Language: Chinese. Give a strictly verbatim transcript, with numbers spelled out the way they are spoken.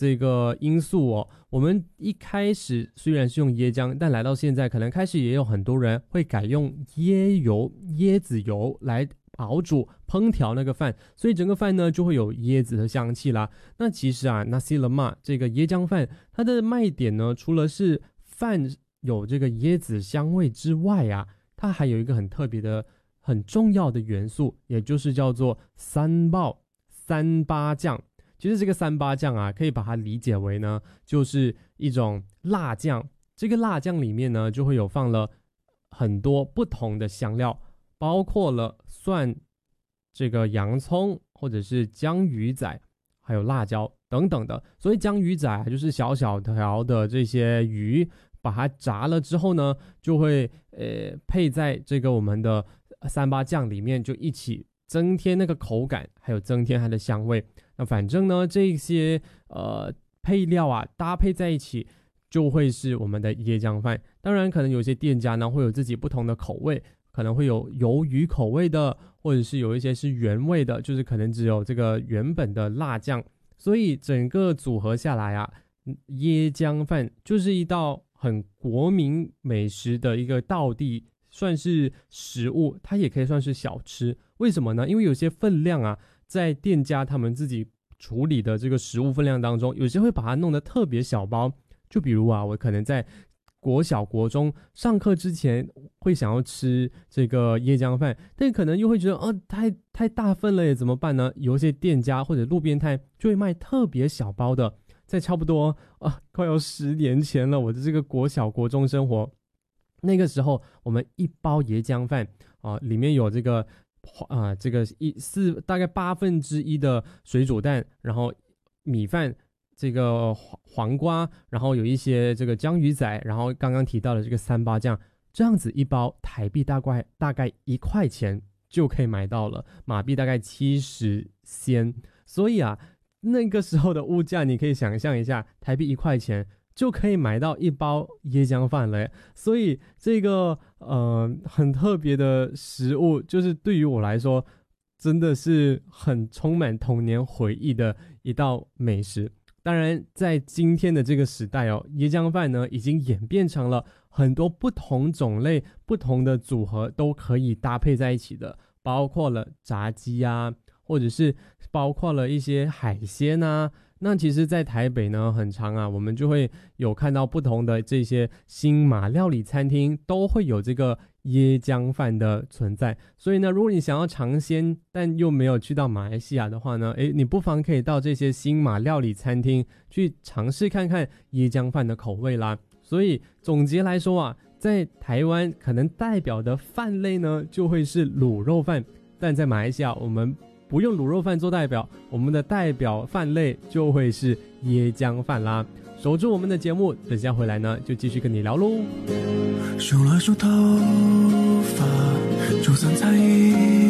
这个因素哦，我们一开始虽然是用椰浆，但来到现在可能开始也有很多人会改用椰油、椰子油来熬煮烹调那个饭，所以整个饭呢就会有椰子的香气啦。那其实啊 Nasi Lemak 这个椰浆饭，它的卖点呢，除了是饭有这个椰子香味之外啊，它还有一个很特别的很重要的元素，也就是叫做三爆三八酱。其实这个三八酱啊，可以把它理解为呢，就是一种辣酱。这个辣酱里面呢，就会有放了很多不同的香料，包括了蒜、这个洋葱或者是江鱼仔，还有辣椒等等的。所以江鱼仔啊，就是小小条的这些鱼，把它炸了之后呢，就会呃配在这个我们的三八酱里面，就一起增添那个口感，还有增添它的香味。那反正呢，这些呃配料啊搭配在一起，就会是我们的椰浆饭。当然，可能有些店家呢会有自己不同的口味，可能会有鱿鱼口味的，或者是有一些是原味的，就是可能只有这个原本的辣酱。所以整个组合下来啊，椰浆饭就是一道很国民美食的一个道地，算是食物，它也可以算是小吃。为什么呢？因为有些分量啊，在店家他们自己处理的这个食物分量当中，有些会把它弄得特别小包。就比如啊，我可能在国小国中上课之前会想要吃这个椰浆饭，但可能又会觉得哦，太太大份了耶，怎么办呢？有一些店家或者路边摊就会卖特别小包的。在差不多啊，快要十年前了，我的这个国小国中生活，那个时候我们一包椰浆饭啊，里面有这个啊这个一四大概八分之一的水煮蛋，然后米饭，这个黄瓜，然后有一些这个江鱼仔，然后刚刚提到的这个三八酱，这样子一包台币大概大概一块钱就可以买到了，马币大概七十仙。所以啊，那个时候的物价你可以想象一下，台币一块钱就可以买到一包椰浆饭了耶。所以这个呃很特别的食物，就是对于我来说真的是很充满童年回忆的一道美食。当然在今天的这个时代哦，椰浆饭呢已经演变成了很多不同种类不同的组合都可以搭配在一起的，包括了炸鸡啊，或者是包括了一些海鲜啊。那其实在台北呢很常啊，我们就会有看到不同的这些新马料理餐厅都会有这个椰浆饭的存在。所以呢，如果你想要尝鲜但又没有去到马来西亚的话呢，诶，你不妨可以到这些新马料理餐厅去尝试看看椰浆饭的口味啦。所以总结来说啊，在台湾可能代表的饭类呢就会是卤肉饭，但在马来西亚我们不用卤肉饭做代表，我们的代表饭类就会是椰浆饭啦。守住我们的节目，等下回来呢就继续跟你聊喽。 梳了梳头发，梳散彩衣，